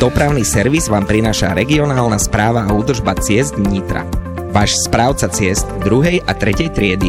Dopravný servis vám prináša regionálna správa a údržba ciest Nitra. Váš správca ciest 2. a 3. triedy.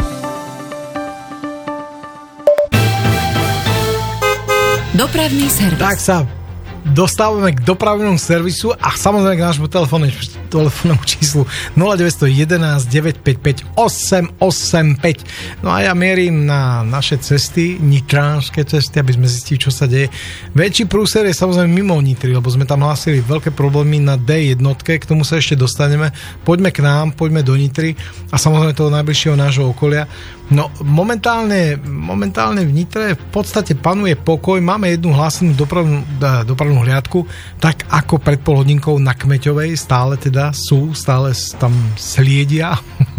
Dopravný servis. Tak sa dostávame k dopravnému servisu a samozrejme k nášmu telefónnemu číslu 0911 955 885. No a ja mierím na naše cesty, nitránske cesty, aby sme zistili, čo sa deje. Väčší prúser je samozrejme mimo Nitry, lebo sme tam hlásili veľké problémy na D1, k tomu sa ešte dostaneme. Poďme k nám, poďme do Nitry a samozrejme toho najbližšieho nášho okolia. No momentálne v Nitre v podstate panuje pokoj, máme jednu hlásenú dopravnú hliadku, tak ako pred pol hodinkou na Kmeťovej stále tam sliedia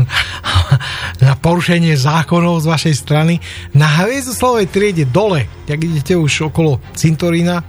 na porušenie zákonov z vašej strany. Na Hviezdoslavovej triede dole, jak idete už okolo cintorína,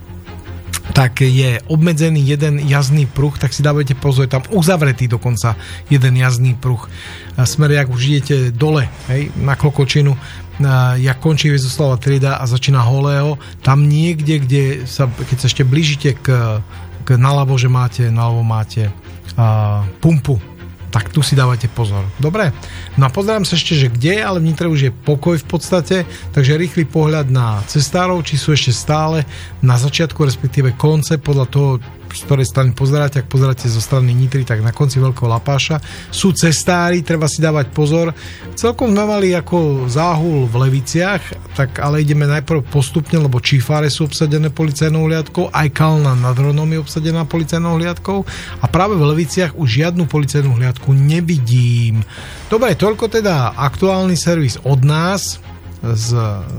tak je obmedzený jeden jazdný pruh, tak si dávajte pozor, je tam uzavretý dokonca jeden jazdný pruh. Smer, jak už idete dole, hej, na Klokočinu, jak končí Hviezdoslavová trieda a začína Holého, tam niekde, keď sa ešte blížite k naľavo, že naľavo máte pumpu, tak tu si dávajte pozor. Dobre? No a pozerám sa ešte, že kde, ale v Nitre už je pokoj v podstate, takže rýchly pohľad na cestárov, či sú ešte stále na začiatku, respektíve konce, podľa toho, z ktorej strany pozeráte. Ak pozeráte zo strany Nitry, tak na konci Veľkého Lapáša sú cestári, treba si dávať pozor. Celkom sme mali ako záhul v Leviciach, tak ale ideme najprv postupne, lebo Čífáre sú obsadené policajnou hliadkou, aj Kalna nad Hronom je obsadená policajnou hliadkou a práve v Leviciach už žiadnu policajnú hliadku nevidím. Dobre, toľko teda aktuálny servis od nás z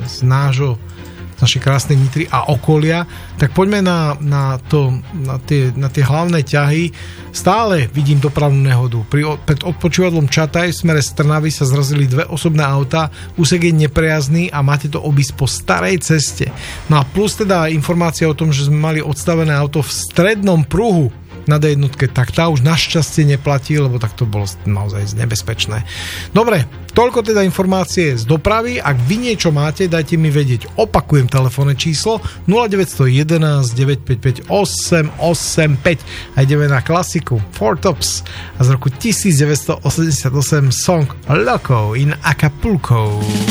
našej krásnej Nitry a okolia, tak poďme na tie hlavné ťahy. Stále vidím dopravnú nehodu. Pred odpočívadlom Čataj v smere z Trnavy sa zrazili dve osobné autá, úsek je neprejazný a máte to obísť po starej ceste. No a plus teda informácia o tom, že sme mali odstavené auto v strednom pruhu na D1, tak tá už našťastie neplatí, lebo tak to bolo naozaj nebezpečné. Dobre, toľko teda informácie z dopravy. Ak vy niečo máte, dajte mi vedieť. Opakujem telefónne číslo 0911 955 885 a ideme na klasiku Four Tops a z roku 1988 song Loco in Acapulco.